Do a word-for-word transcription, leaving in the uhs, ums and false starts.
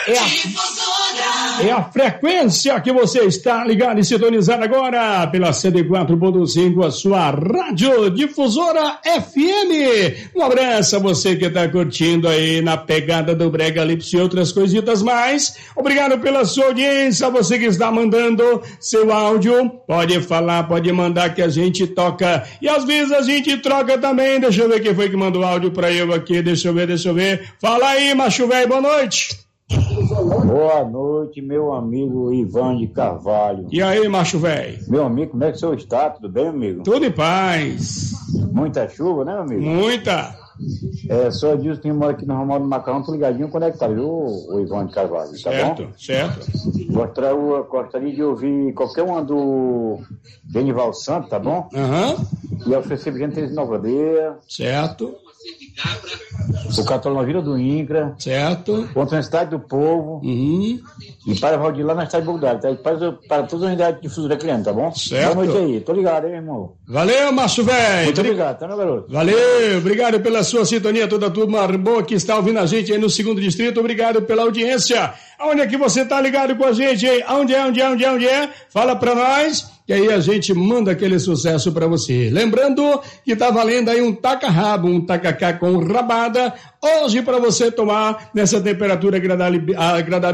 É a, é a frequência que você está ligado e sintonizado agora pela cento e quatro ponto cinco, a sua Rádio Difusora F M. Um abraço a você que está curtindo aí na pegada do Brega Lips e outras coisitas mais. Obrigado pela sua audiência, você que está mandando seu áudio. Pode falar, pode mandar que a gente toca. E às vezes a gente troca também. Deixa eu ver quem foi que mandou áudio pra eu aqui. Deixa eu ver, deixa eu ver. Fala aí, macho velho, boa noite. Boa noite, meu amigo Ivan de Carvalho. E aí, macho velho? Meu amigo, como é que o senhor está? Tudo bem, amigo? Tudo em paz. Muita chuva, né, amigo? Muita. É, só disso que mora aqui no Ramal do Macarrão, tô ligadinho conectado, viu, o Ivan de Carvalho, tá certo, bom? Certo, certo. Gostaria, gostaria de ouvir qualquer uma do Genival Santos, tá bom? Aham. Uhum. E oferecer pra gente Nova Aldeia. Certo. O Catolão Vila do Incra. Certo. Contra a Cidade do Povo. Uhum. E para Valdir lá na Cidade de Bogdade, tá? E para, para todas as unidades de difusora criando, tá bom? Certo. Boa noite aí, tô ligado, hein, irmão? Valeu, macho velho. Muito obrigado, tá, meu garoto? Valeu, obrigado pela sua sintonia, toda a turma boa que está ouvindo a gente aí no segundo distrito, obrigado pela audiência. Aonde é que você tá ligado com a gente aí? Aonde é, onde é, onde é, onde é? Fala pra nós, que aí a gente manda aquele sucesso pra você. Lembrando que tá valendo aí um taca-rabo, um tacacá com rabada, hoje pra você tomar nessa temperatura agradável, agradável